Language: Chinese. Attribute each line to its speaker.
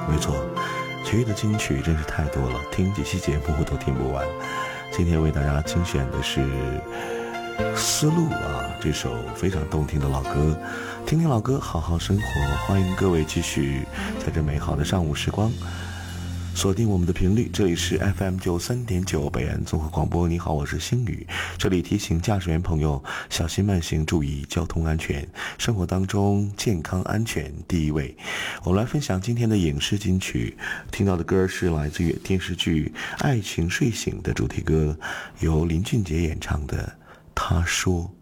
Speaker 1: 没错，曲艺的金曲真是太多了，听几期节目都听不完。今天为大家精选的是丝路这首非常动听的老歌，听听老歌，好好生活。欢迎各位继续在这美好的上午时光锁定我们的频率，这里是 FM93.9 北安综合广播。你好，我是星宇。这里提醒驾驶员朋友小心慢行，注意交通安全，生活当中健康安全第一位。我们来分享今天的影视金曲，听到的歌是来自于电视剧《爱情睡醒》的主题歌，由林俊杰演唱的《他说》。